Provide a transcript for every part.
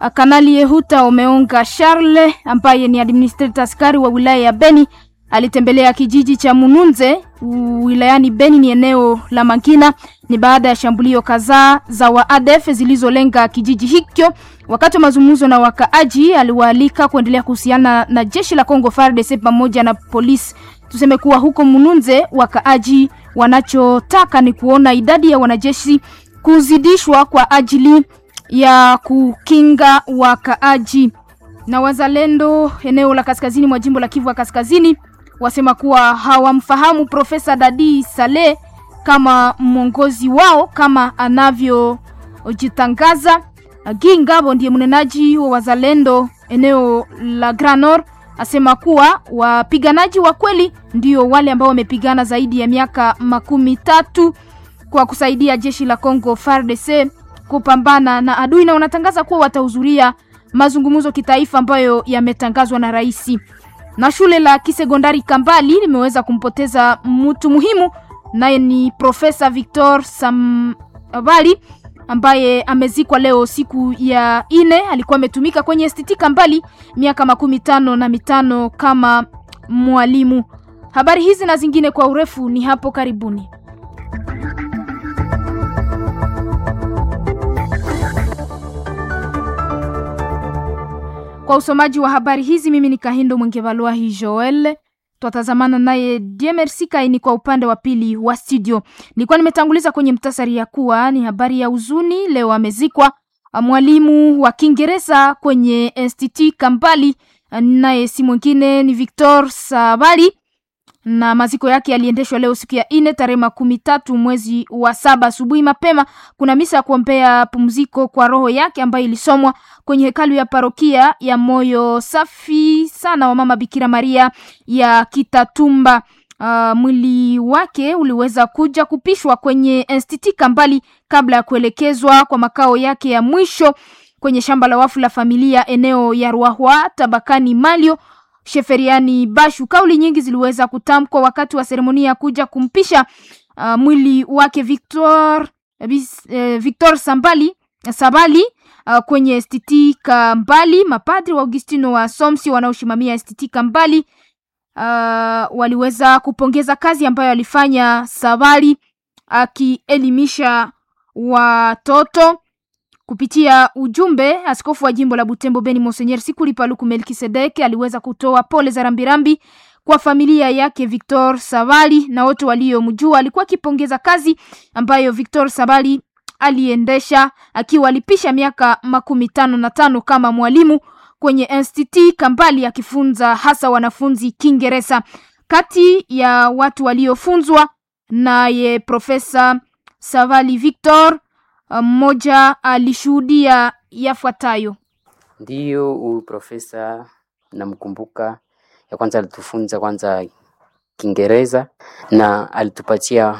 Kanali Yehuta Omeonga Charles ambaye ni administrator askari wa wilaya ya Beni alitembelea kijiji cha Mununze wilayani Beni, ni eneo la Mangina. Ni baada ya shambulio kadhaa za ADF zilizolenga kijiji hicho. Wakati wa mazungumzo na wakaaji, aliwaalika kuendelea kuhusiana na jeshi la Kongo FARDC pamoja na polisi. Tuseme kuwa huko Mununze wakaaji wanachotaka ni kuona idadi ya wanajeshi kuzidishwa kwa ajili ya kukinga wakaaji. Na wazalendo eneo la kaskazini mwa jimbo la Kivu ya Kaskazini wasema kuwa hawamfahamu Profesa Dadi Saleh kama mwongozi wao kama anavyojitangaza. Gingabo ndiye mnenaji wa wazalendo eneo la Grand Nord, asema kuwa wapiganaji wa kweli ndio wale ambao wamepigana zaidi ya miaka 13 kwa kusaidia jeshi la Kongo FARDC kupambana na adui, na wanatangaza kuwa watahudhuria mazungumzo kitaifa ambayo yametangazwa na rais. Na shule la kisekondari Kambali limeweza kumpoteza mtu muhimu, naye ni Profesa Victor Sambali ambaye amezikwa leo siku ya 4. Alikuwa ametumika kwenye STT Kambali miaka 55 kama mwalimu. Habari hizi na zingine kwa urefu ni hapo karibuni. Kwa usomaji wa habari hizi mimi ni Kahindo Mwengevalua Joel. Tutazamana naye Demersi Kaini kwa upande wa pili wa studio. Nilikuwa nimetanguliza kwenye mtasari ya kuwa ni habari ya huzuni. Leo amezikwa mwalimu wa Kiingereza kwenye STT Kambali, naye si mwingine ni Victor Sabali, na maziko yake yaliendeshwa leo siku ya 4 tarehe 13 mwezi wa 7 asubuhi mapema. Kuna misa ya kuombea pumziko kwa roho yake ambayo ilisomwa kwenye hekalu ya parokia ya Moyo Safi Sana wa Mama Bikira Maria ya Kitatumba. Mwili wake uliweza kuja kupishwa kwenye STT Kambali kabla ya kuelekezwa kwa makao yake ya mwisho kwenye shamba la wafu la familia eneo ya Ruahwa tabakani Malio Sheferiani Bashu. Kauli nyingi ziliweza kutamkwa wakati wa seremonia kuja kumpisha mwili wake Victor Sabali kwenye STT Kambali. Mapadri wa Augustino wa Somsi wanaoshimamia STT Kambali waliweza kupongeza kazi ambayo alifanya Sabali akielimisha watoto. Kupitia ujumbe, askofu wa jimbo la Butembo Beni Monseigneur Sikuli Paluku Melkisedeke aliweza kutoa pole za rambirambi kwa familia yake Victor Sabali na wote waliomjua. Alikuwa akipongeza kazi ambayo Victor Sabali aliendesha akiwa alipisha miaka 55 kama mwalimu kwenye STT Kambali akifunza hasa wanafunzi Kiingereza. Kati ya watu waliofunzwa naye Profesa Sabali Victor, mmoja alishuhudia yafuatayo. Ndio huyu profesa namkumbuka, ya kwanza alitufunza kwanza Kiingereza na alitupatia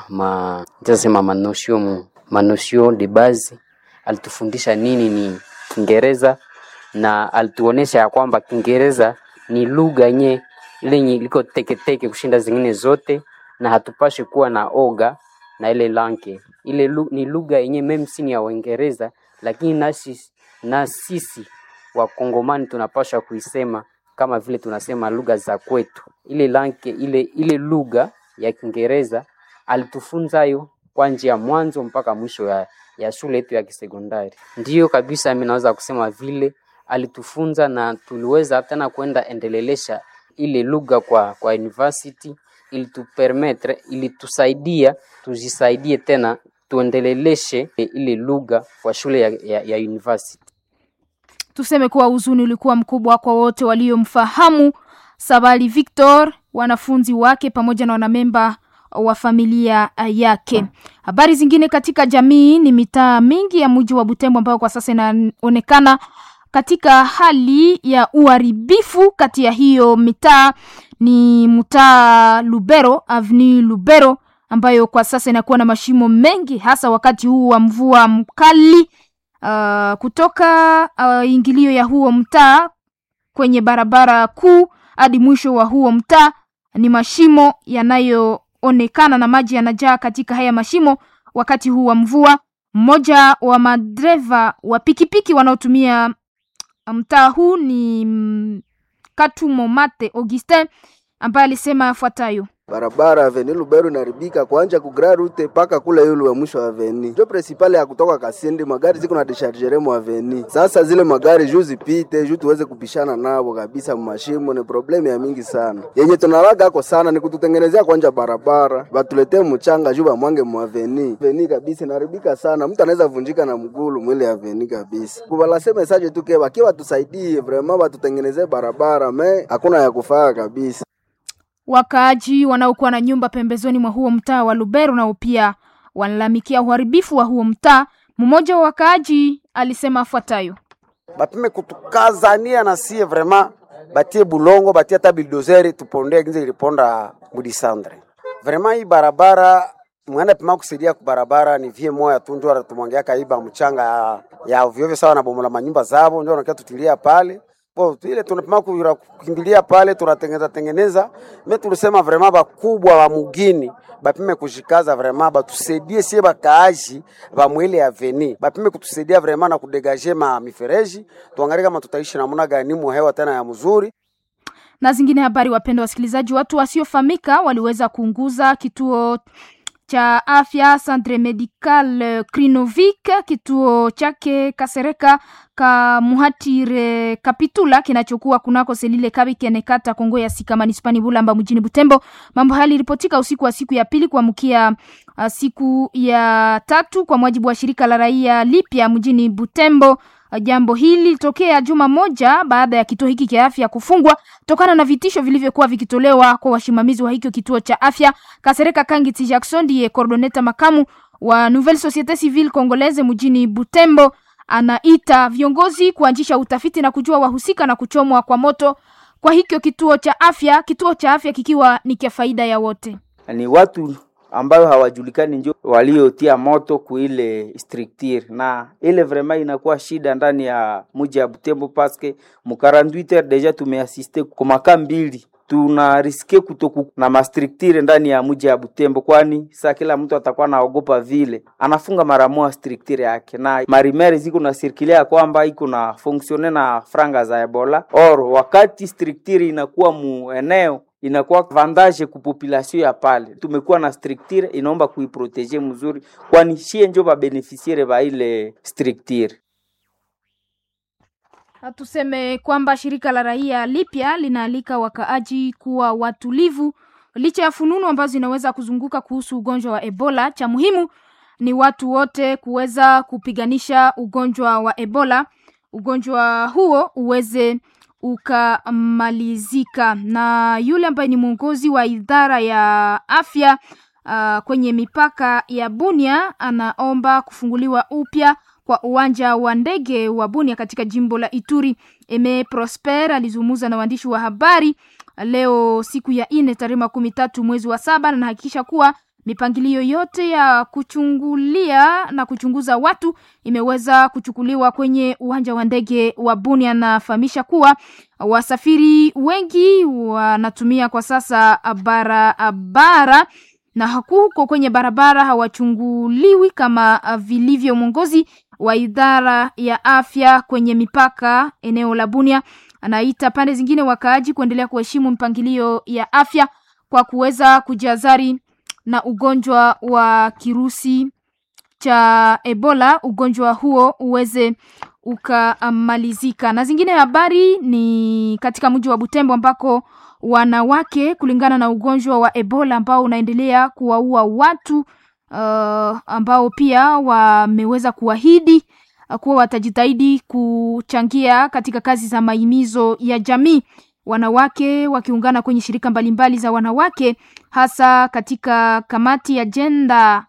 manosio de base. Alitufundisha nini ni Kiingereza na alituonesha ya kwamba Kiingereza ni lugha yenye liko teketeke kushinda zingine zote, na hatupashi kuwa na oga na ile lanke. Ile ni lugha yenye memsi ni ya Uingereza, lakini na sisi wa Kongomani tunapaswa kuisema kama vile tunasema lugha za kwetu. Ile lanke, ile lugha ya Kiingereza alitufunza hiyo kwa njia mwanzo mpaka mwisho ya shule yetu ya kisekondari. Ndio kabisa mimi naweza kusema vile alitufunza, na tuliweza tena kwenda endelelesha ile lugha kwa university, ili tusaidia tujisaidie tena tuendeleleshe ile lugha kwa shule ya university. Tuseme kuwa huzuni ulikuwa mkubwa kwa wote waliomfahamu Sabali Victor, wanafunzi wake pamoja na wanamemba wa familia yake. Habari zingine katika jamii ni mitaa mingi ya mji wa Butembo ambayo kwa sasa inaonekana katika hali ya uharibifu. Kati ya hiyo mitaa ni mtaa Lubero, Avenue Lubero, ambayo kwa sasa inakuwa na mashimo mengi hasa wakati huu wa mvua mkali. Kutoka ingilio ya huo mtaa kwenye barabara kuu hadi mwisho wa huo mtaa ni mashimo yanayoonekana na maji yanajaa katika haya mashimo wakati huu wa mvua. Mmoja wa madereva wa pikipiki wanaotumia mtaa huu ni Katumo Mate Augustin ambaye alisema afuatayo: barabara Avenue Lubero naribika kuanja ku Grand Route paka kule yule wa mwisho wa Avenue. Ndio principale ya kutoka Kasindi, magari ziko na dechargere mu Avenue. Sasa zile magari juzi pite, juu tuweze kupishana nao kabisa mashimo, ni problem ya mingi sana. Yenye tunalaga kwa sana ni kututengenezea kuanja barabara, batuletee mchanga juu ba mwange mu Avenue. Avenue kabisa naribika sana. Mtu anaweza vunjika na mgulu mwele Avenue kabisa. Kubalase message tu ke bakiwa tusaidie vraiment batutengenezee barabara, hakuna ya kufaa kabisa. Wakaaji wanaokuwa na nyumba pembezoni mwa huo mtaa wa Lubero nao pia wanalalamikia uharibifu wa huo mtaa. Mmoja wa wakaaji alisema afuatayo: bapime kutukazania na sie vraiment batie bulongo, batie hata bulldozer tupondea ginze iliponda mudisandre. Vraiment hii barabara mwenda pima kusaidia ku barabara ni vie moya tu ndio tumwangia kaiba mchanga ya ovyo sawa na bomola manyumba zabo, ndio wanakia tutilia pale. Ile tunapima kukimbilia pale tunatengeneza mimi tulisema vraiment bakubwa wa mugini bapime kushikaza vraiment batusaidie sie bakaaji ba mwele Avenue, bapime kutusaidia vraiment na kudegager ma mifereji, tuangalie kama tutaishi namna gani mu hewa tena ya mzuri. Na zingine habari, wapendwa wasikilizaji, watu wasiofahamika waliweza kuunguza kituo cha afya Centre Medical Krinovik, kituo chake Kasereka ka Muhatire Kapitula kinachokuwa kunako selile Kabikene kata Kongo ya Sika manispani Bulamba mjini Butembo. Mambo hali ripotika usiku wa siku ya pili kuamkia siku ya tatu kwa mujibu wa shirika la raia Lipya mjini Butembo. Jambo hili litokea juma moja baada ya kituo hiki cha afya kufungwa tokana na vitisho vilivyokuwa vikitolewa kwa wasimamizi wa hiki kituo cha afya. Kasereka Kangiti Jackson ndiye coordinator makamu wa Nouvelle Société Civile Congolaise mjini Butembo anaita viongozi kuanzisha utafiti na kujua wahusika na kuchomwa kwa moto kwa hiki kituo cha afya kikiwa ni kwa faida ya wote. Ni watu ambayo hawajulikani ndio waliotia moto kuile structure, na ile vraiment inakuwa shida ndani ya mji ya Butembo paske mu 48 heures deja tumeassiste kwa maka mbili. Tuna riske kutoku na mastructure ndani ya mji ya Butembo, kwani saa kila mtu atakuwa naogopa vile anafunga mara moja structure yake, na marimere ziko na circulate kwamba iko na fonctionner na franga za Ebola. Or wakati structure inakuwa mu eneo inakuwa avantage ku population ya pale, tumekuwa na structure inaomba kuiproteger mzuri, kwani shie ndio ba beneficiaire ba ile structure. Tuseme kwamba shirika la raia Lipya linaalika wakaaji kuwa watulivu licha ya fununu ambazo zinaweza kuzunguka kuhusu ugonjwa wa Ebola. Cha muhimu ni watu wote kuweza kupiganisha ugonjwa wa Ebola, ugonjwa huo uweze ukamalizika. Na yule ambaye ni mwongozi wa idara ya afya kwenye mipaka ya Bunia anaomba kufunguliwa upya kwa uwanja wa ndege wa Bunia katika jimbo la Ituri. Eme Prosper alizungumza na waandishi wa habari leo siku ya 4 tarehe 13 mwezi wa 7 na hakikisha kuwa mipangilio yote ya kuchungulia na kuchunguza watu imeweza kuchukuliwa kwenye uwanja wa ndege wa Bunia. Na fahamisha kuwa wasafiri wengi wanatumia kwa sasa barabara na huko kwenye barabara hawachunguliwi kama vilivyo. Mwongozi wa idara ya afya kwenye mipaka eneo la Bunia anaita pande zingine wakaaji kuendelea kuheshimu mpangilio ya afya kwa kuweza kujihadhari na ugonjwa wa kirusi cha Ebola, ugonjwa huo uweze ukamalizika. Na zingine habari ni katika mji wa Butembo ambako wanawake kulingana na ugonjwa wa Ebola ambao unaendelea kuwaua watu ambao pia wameweza kuahidi kuwa watajitahidi kuchangia katika kazi za mahimizo ya jamii. Wanawake wakiungana kwenye shirika mbalimbali za wanawake hasa katika kamati ya jenda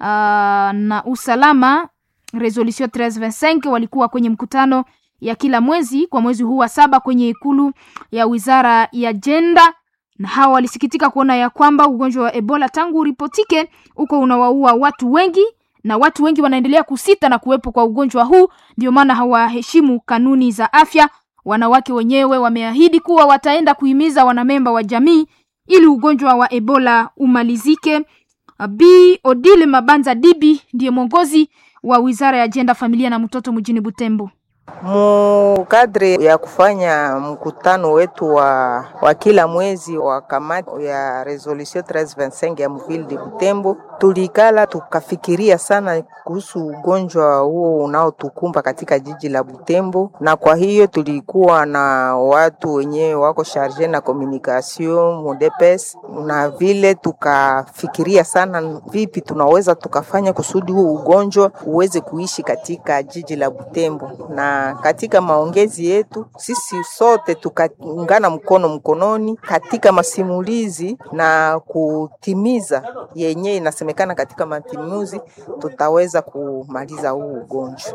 na usalama resolution 1325 walikuwa kwenye mkutano ya kila mwezi kwa mwezi huu wa 7 kwenye ikulu ya wizara ya jenda, na hawa walisikitika kuona ya kwamba ugonjwa wa Ebola tangu uripotike uko unawaua watu wengi na watu wengi wanaendelea kusita na kuwepo kwa ugonjwa huu, ndio maana hawaheshimu kanuni za afya. Wanawake wenyewe wameahidi kuwa wataenda kuhimiza wanamemba wa jamii ili ugonjwa wa Ebola umalizike. Bi Odile Mabanza Dibi ndiye mwongozi wa wizara ya jenda, familia na mtoto mjini Butembo. Mukadre ya kufanya mkutano wetu wa kila mwezi wa kamati ya resolution 1325 ya mvili de Butembo, tulikala tukafikiria sana kuhusu ugonjwa huo unaotukumba katika jiji la Butembo, na kwa hiyo tulikuwa na watu wenyewe wako charge na communication modepes, na vile tukafikiria sana vipi tunaweza tukafanya kusudi huo ugonjwa uweze kuishi katika jiji la Butembo. Na katika maongezi yetu sisi sote tukaungana mkono mkononi katika masimulizi na kutimiza yenye inasemekana katika matimuzi, tutaweza kumaliza huu ugonjwa.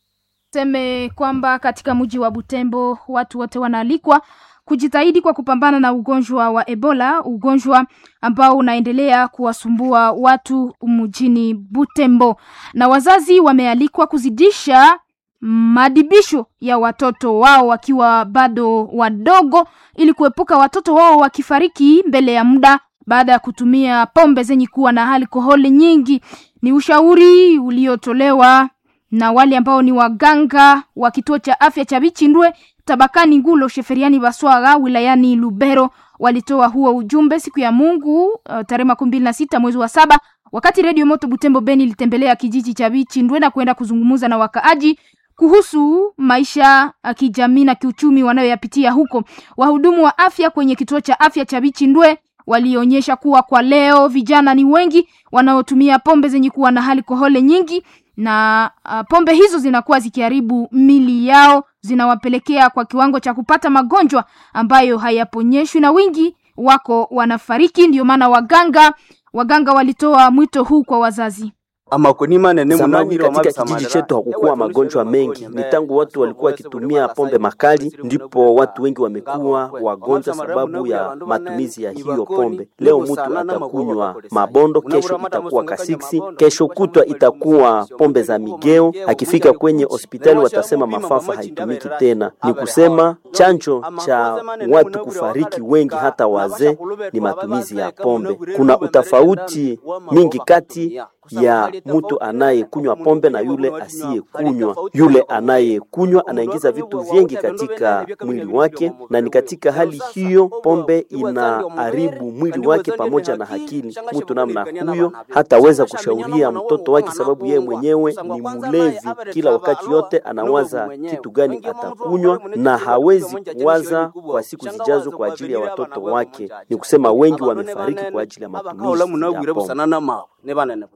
Seme kwamba katika mji wa Butembo watu wote wanaalikwa kujitahidi kwa kupambana na ugonjwa wa Ebola, ugonjwa ambao unaendelea kuwasumbua watu mjini Butembo. Na wazazi wamealikwa kuzidisha madibisho ya watoto wao wakiwa bado wadogo ili kuepuka watoto wao wakifariki mbele ya muda baada ya kutumia pombe zenye kuwa na alkoholi nyingi. Ni ushauri uliotolewa na wale ambao ni waganga wa kituo cha afya cha Bichindwe tabakani Ngulo Sheferiani Baswaga wilayani Lubero. Walitoa huo ujumbe siku ya Mungu tarehe 26 mwezi wa 7 wakati Radio Moto Butembo Beni litembelea kijiji cha Bichindwe na kwenda kuzungumza na wakaaji kuhusu maisha kijamii na kiuchumi wanayoyapitia huko. Wahudumu wa afya kwenye kituo cha afya cha Bichindwe walionyesha kuwa kwa leo vijana ni wengi wanaotumia pombe zenye kuwa na alkoholi nyingi, na pombe hizo zinakuwa zikiharibu mili yao, zinawapelekea kwa kiwango cha kupata magonjwa ambayo hayaponyeshwi na wingi wako wanafariki. Ndio maana waganga walitoa mwito huu kwa wazazi. Zamani katika kijiji chetu hakukuwa magonjwa mengi. Ni tangu watu walikuwa wakitumia pombe makali ndipo watu wengi wamekuwa wagonjwa sababu ya matumizi ya hiyo pombe. Leo mtu atakunywa mabondo, kesho itakuwa kasiksi, kesho kutwa itakuwa pombe za migeo. Akifika kwenye hospitali watasema mafafa haitumiki tena. Ni kusema chanjo cha watu kufariki wengi hata wazee ni matumizi ya pombe. Kuna utofauti mingi kati ya mtu anayekunywa pombe na yule asiyekunywa. Yule anayekunywa anaingiza vitu vingi katika mwili wake, na ni katika hali hiyo pombe inaharibu mwili wake pamoja na akili. Mtu namna huyo hataweza kushauria mtoto wake sababu yeye mwenyewe ni mlevi. Kila wakati yote anawaza kitu gani atakunywa na hawezi kuwaza kwa siku zijazo kwa ajili ya watoto wake. Ni kusema wengi wamefariki kwa ajili ya matumizi ya pombe.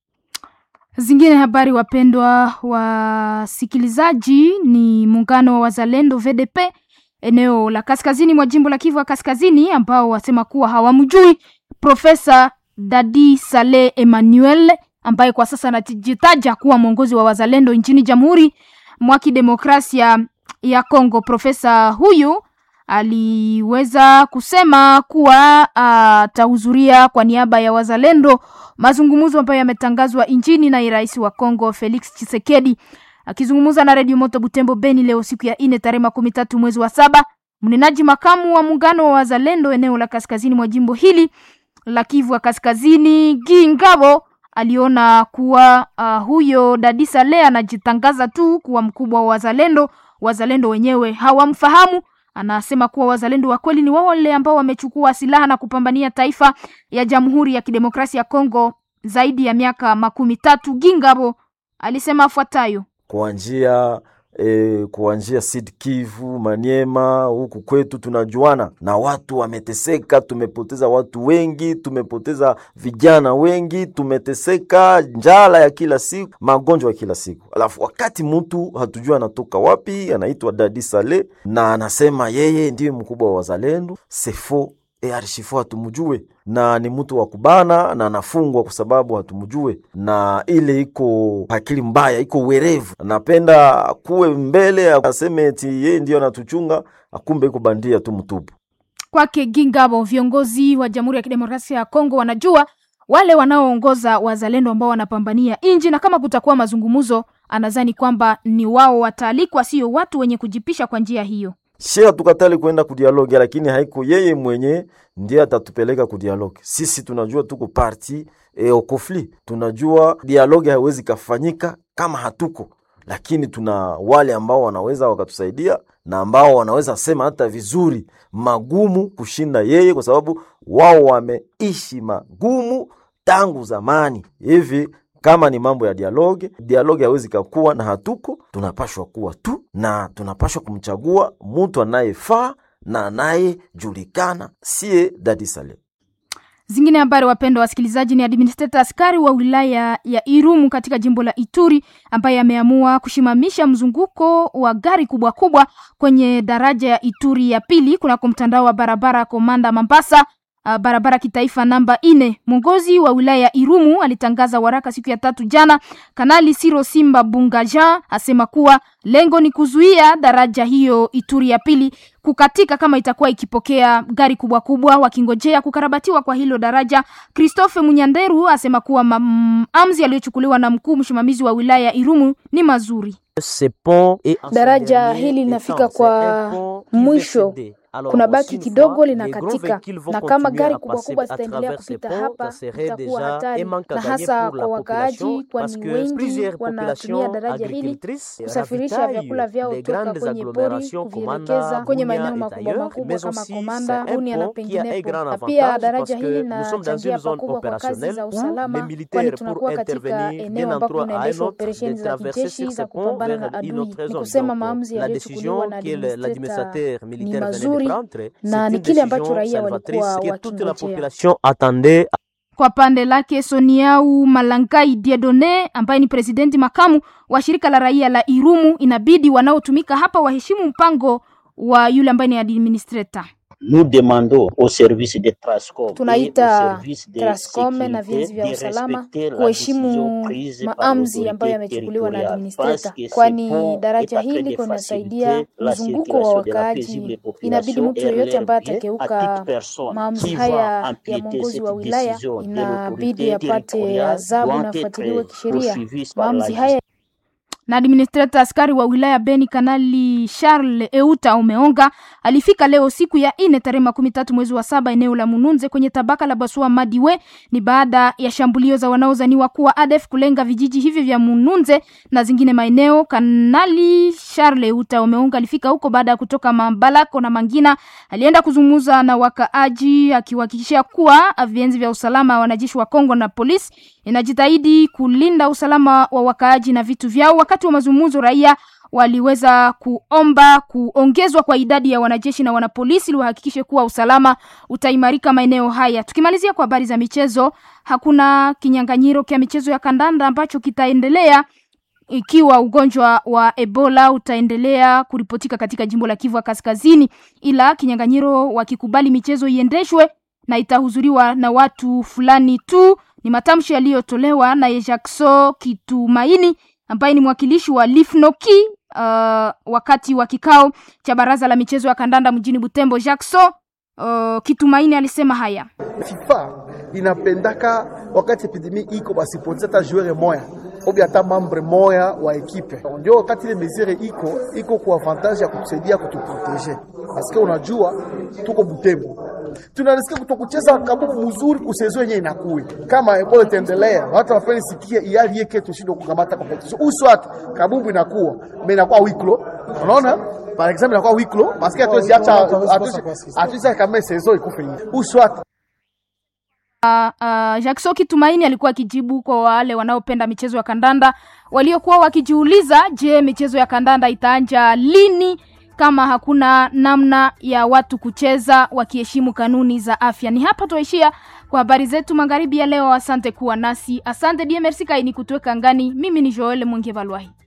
Zingine habari wapendwa wasikilizaji, ni muungano wa wazalendo VDP eneo la kaskazini mwa jimbo la Kivu ya Kaskazini ambao wasema kuwa hawamjui Profesa Dadi Sale Emmanuel ambaye kwa sasa anajitaja kuwa mwongozi wa wazalendo nchini Jamhuri mwa Kidemokrasia ya Kongo. Profesa huyu aliweza kusema kuwa atahudhuria kwa niaba ya wazalendo mazungumzo ambayo yametangazwa nchini na rais wa Kongo Felix Tshisekedi. Akizungumza na Radio Moto Butembo Beni leo siku ya 4 tarehe 13 mwezi wa 7, mnenaji makamu wa muungano wa wazalendo eneo la kaskazini mwa jimbo hili la Kivu ya Kaskazini Gingabo aliona kuwa huyo Dadi Sale anajitangaza tu kuwa mkubwa wa wazalendo. Wazalendo wenyewe hawamfahamu. Anasema kuwa wazalendo wa kweli ni wale ambao wamechukua silaha na kupambania taifa ya Jamhuri ya Kidemokrasia ya Kongo zaidi ya miaka 13. Gingabo alisema afuatayo: kuanzia Sud Kivu, Maniema, huku kwetu tunajuana na watu wameteseka, tumepoteza watu wengi, tumepoteza vijana wengi, tumeteseka, njala ya kila siku, magonjwa ya kila siku. Alafu wakati mtu hatujua anatoka wapi, anaitwa Dadi Sale na anasema yeye ndiye mkubwa wa wazalendo, sefo arshifo hatumjue, na ni mtu wa kubana na anafungwa kwa sababu hatumjue, na ile iko akili mbaya, iko werevu, anapenda kuwe mbele aseme eti yeye ndio anatuchunga, akumbe iko bandia tu mtupu. Kwake Gingabo, viongozi wa Jamhuri ya Kidemokrasia ya Kongo wanajua wale wanaoongoza wazalendo ambao wanapambania inji, na kama kutakuwa mazungumzo anadhani kwamba ni wao wataalikwa, sio watu wenye kujipisha kwa njia hiyo. Shia tukatali kwenda kudialogi, lakini haiko yeye mwenye ndiye atatupeleka kudialogi. Sisi tunajua tuko parti au conflit. Tunajua dialogi haiwezi kafanyika kama hatuko. lakini tuna wale ambao wanaweza wakatusaidia na ambao wanaweza sema hata vizuri magumu kushinda yeye, kwa sababu wao wameishi magumu tangu zamani. Hivi kama ni mambo ya dialogue hawezi kukua na hatuko, tunapashwa kuwa tu na tunapashwa kumchagua mtu anayefaa na anayejulikana, sie Dadi Saleh. Zingine habari wapendwa wasikilizaji, ni administrator askari wa wilaya ya Irumu katika jimbo la Ituri ambaye ameamua kushimamisha mzunguko wa gari kubwa kubwa kwenye daraja ya Ituri ya pili kuna mtandao wa barabara Komanda Mambasa, barabara kitaifa namba 4. Mwongozi wa wilaya ya Irumu alitangaza waraka siku ya 3 jana. Kanali Siro Simba Bungaja asema kuwa lengo ni kuzuia daraja hiyo Ituri ya pili kukatika kama itakuwa ikipokea gari kubwa kubwa wakingojea kukarabatiwa kwa hilo daraja. Christophe Munyanderu asema kuwa maamuzi aliyochukuliwa na mkuu msimamizi wa wilaya ya Irumu ni mazuri. Daraja hili linafika kwa mwisho, kuna baki kidogo linakatika, na kama gari kubwa kubwa zitaendelea kupita hapa itakuwa hatari, na hasa kwa wakaaji, kwani wengi wanatumia daraja hili kusafirisha vyakula vyao toka kwenye pori kuvielekeza kwenye maeneo makubwa makubwa kama Komanda, Bunia na penginepo. Na pia daraja hili linachangia pakubwa kwa kazi za usalama, kwani tunakuwa katika eneo ambapo kunaendeshwa operesheni za kijeshi za kupambana na adui. Ni kusema maamuzi yaliyochukuliwa na administrateur ni mazuri na ni kile ambacho raia walikuwa wakingojea. Kwa pande lake Soniau Malangai Diedone ambaye ni presidenti makamu wa shirika la raia la Irumu, inabidi wanaotumika hapa waheshimu mpango wa yule ambaye ni administrator. Nous demandons au service de Trascom, tunaita Trascom na vienzi vya usalama kuheshimu maamuzi ambayo yamechukuliwa na administrator, kwani daraja hili kunasaidia mzunguko wa wakaaji. Inabidi mtu yeyote ambaye atakeuka maamuzi haya ya mwongozi wa wilaya inabidi apate adhabu na afuatiliwe kisheria. Maamuzi haya na administrator askari wa wilaya Beni Kanali Charles Euta Omeonga alifika leo siku ya 4 tarehe 13 mwezi wa 7 eneo la Mununze kwenye tabaka la Baswa Madiwe. Ni baada ya shambulio za wanaozaniwa kuwa ADF kulenga vijiji hivi vya Mununze na zingine maeneo. Kanali Charles Euta Omeonga alifika huko baada ya kutoka Mambalako na Mangina. Alienda kuzungumza na wakaaji akiwahakikishia kuwa vienzi vya usalama, wanajeshi wa Kongo na polisi inajitahidi kulinda usalama wa wakaaji na vitu vyao. Wakati wa mazungumzo raia waliweza kuomba kuongezwa kwa idadi ya wanajeshi na wanapolisi ili wahakikishe kuwa usalama utaimarika maeneo haya. Tukimalizia kwa habari za michezo, hakuna kinyang'anyiro kia michezo ya kandanda ambacho kitaendelea ikiwa ugonjwa wa Ebola utaendelea kuripotika katika jimbo la Kivu Kaskazini, ila kinyang'anyiro wakikubali michezo iendeshwe na itahudhuriwa na watu fulani tu. Ni matamshi yaliyotolewa na Jackson Kitumaini ambaye ni mwakilishi wa Lifnoki wakati wa kikao cha baraza la michezo ya kandanda mjini Butembo. Jackson Kitumaini alisema haya: FIFA inapendaka wakati epidemi iko basipoteza hata joueur moya obi hata membre moya wa ekipe. Ndio wakati ile mesure iko kwa avantage ya kutusaidia kutuproteger, parce que unajua tuko Butembo, tunarisikia kutokucheza kabumbu mzuri kusezo yenyewe inakuwa kama Ebola itaendelea, watu wafanye sikia iali yake tushindo kukamata competition uswat kabumbu inakuwa mais inakuwa wiklo. Unaona, par exemple inakuwa wiklo parce que atuza kama sezo ikufe uswat. Jackson Kitumaini alikuwa akijibu kwa wale wanaopenda michezo ya kandanda waliokuwa wakijiuliza, je, michezo ya kandanda itaanza lini kama hakuna namna ya watu kucheza wakiheshimu kanuni za afya. Ni hapa tuishia kwa habari zetu magharibi ya leo. Asante kuwa nasi. Asante DMRC kaini kutuweka ngani. Mimi ni Joel Mwenge Valwahi.